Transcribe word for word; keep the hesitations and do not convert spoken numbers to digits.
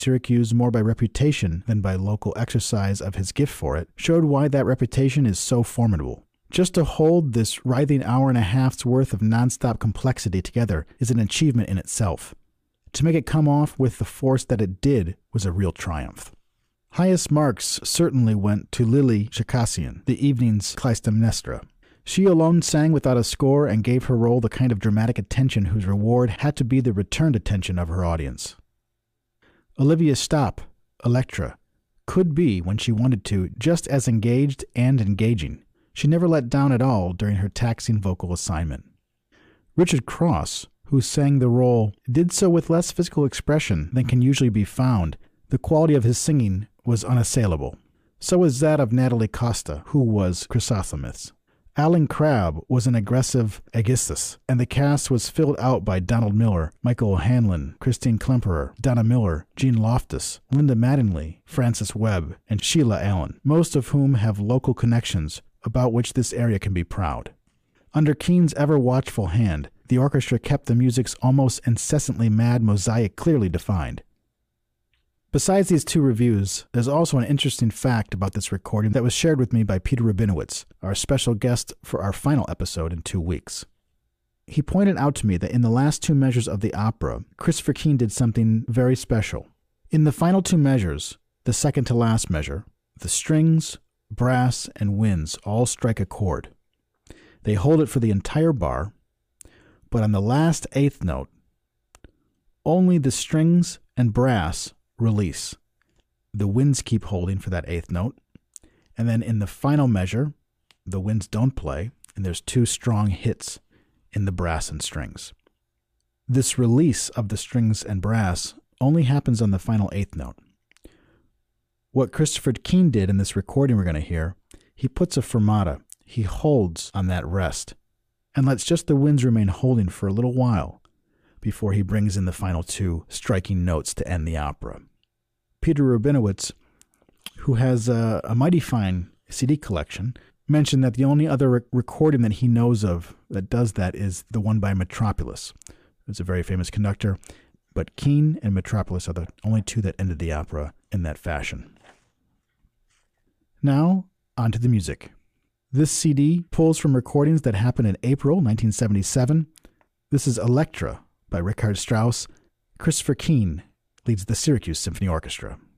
Syracuse more by reputation than by local exercise of his gift for it, showed why that reputation is so formidable. Just to hold this writhing hour and a half's worth of nonstop complexity together is an achievement in itself. To make it come off with the force that it did was a real triumph. Highest marks certainly went to Lily Shakassian, the evening's Clytemnestra. She alone sang without a score and gave her role the kind of dramatic attention whose reward had to be the returned attention of her audience. Olivia Stapp, Elektra, could be, when she wanted to, just as engaged and engaging. She never let down at all during her taxing vocal assignment. Richard Cross, who sang the role, did so with less physical expression than can usually be found. The quality of his singing was unassailable. So was that of Natalie Costa, who was Chrysothemis. Alan Crabb was an aggressive Aegisthus, and the cast was filled out by Donald Miller, Michael Hanlon, Christine Klemperer, Donna Miller, Jean Loftus, Linda Mattingly, Frances Webb, and Sheila Allen, most of whom have local connections about which this area can be proud. Under Keen's ever-watchful hand, the orchestra kept the music's almost incessantly mad mosaic clearly defined. Besides these two reviews, there's also an interesting fact about this recording that was shared with me by Peter Rabinowitz, our special guest for our final episode in two weeks. He pointed out to me that in the last two measures of the opera, Christopher Keen did something very special. In the final two measures, the second to last measure, the strings, brass, and winds all strike a chord. They hold it for the entire bar, but on the last eighth note, only the strings and brass release. The winds keep holding for that eighth note, and then in the final measure, the winds don't play, and there's two strong hits in the brass and strings. This release of the strings and brass only happens on the final eighth note. What Christopher Keen did in this recording we're going to hear, he puts a fermata, he holds on that rest, and lets just the winds remain holding for a little while before he brings in the final two striking notes to end the opera. Peter Rabinowitz, who has a, a mighty fine C D collection, mentioned that the only other re- recording that he knows of that does that is the one by Metropolis. It's a very famous conductor, but Keen and Metropolis are the only two that ended the opera in that fashion. Now, on to the music. This C D pulls from recordings that happened in April nineteen seventy-seven. This is Elektra by Richard Strauss. Christopher Keen leads the Syracuse Symphony Orchestra.